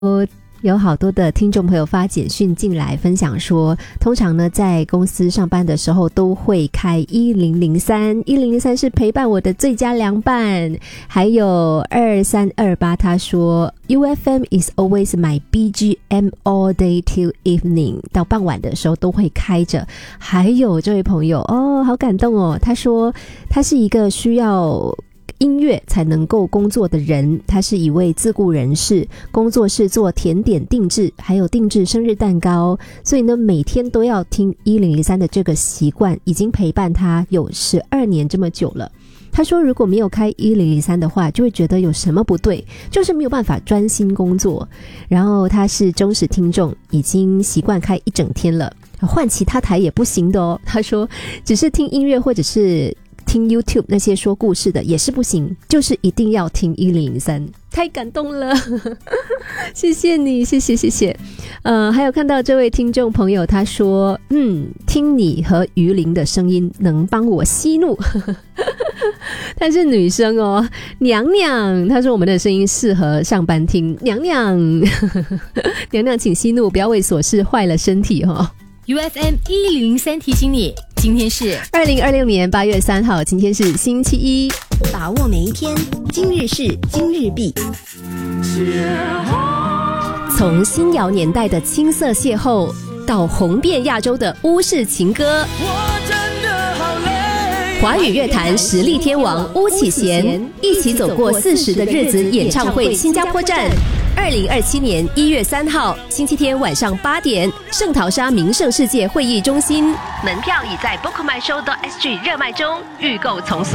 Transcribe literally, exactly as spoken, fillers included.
有好多的听众朋友发简讯进来分享说，通常呢在公司上班的时候都会开一零零三，一零零三是陪伴我的最佳良伴。还有二三二八他说 U F M is always my B G M all day till evening， 到傍晚的时候都会开着。还有这位朋友哦，好感动哦，他说他是一个需要音乐才能够工作的人，他是一位自雇人士，工作是做甜点定制，还有定制生日蛋糕，所以呢每天都要听一零零三的这个习惯已经陪伴他有十二年这么久了。他说如果没有开一零零三的话，就会觉得有什么不对，就是没有办法专心工作。然后他是忠实听众，已经习惯开一整天了，换其他台也不行的哦。他说只是听音乐或者是听 YouTube 那些说故事的也是不行，就是一定要听一零零三，太感动了谢谢你，谢谢谢谢。呃，还有看到这位听众朋友他说嗯，听你和于林的声音能帮我息怒她是女生哦，娘娘，她说我们的声音适合上班听，娘娘娘娘请息怒，不要为琐事坏了身体哦。 U F M 一零零三提醒你，今天是二零二六年八月三号，今天是星期一， 把握每一天，今日事今日毕。 从新谣年代的青涩邂逅，到红遍亚洲的巫式情歌，华语乐坛实力天王巫启贤一起走过四十的日子演唱会新加坡站，二零二七年一月三号星期天晚上八点，圣淘沙名胜世界会议中心，门票已在 book my show dot s g 热卖中，预购从速。